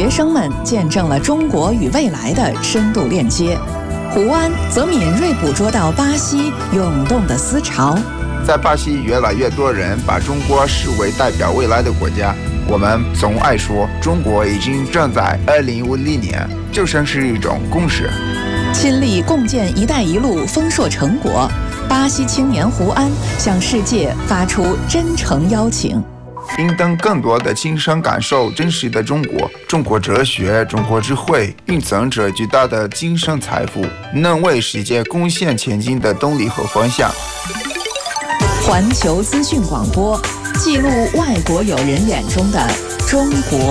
学生们见证了中国与未来的深度链接。胡安则敏锐捕捉到巴西涌动的思潮。 在巴西，越来越多人把中国视为代表未来的国家。我们总爱说，中国已经正在2050年，就像是一种共识。 亲历共建“一带一路”丰硕成果，巴西青年胡安向世界发出真诚邀请。 应当更多的亲身感受真实的中国，中国哲学、中国智慧蕴藏着巨大的精神财富，能为世界贡献前进的动力和方向。 环球资讯广播，记录外国友人眼中的中国。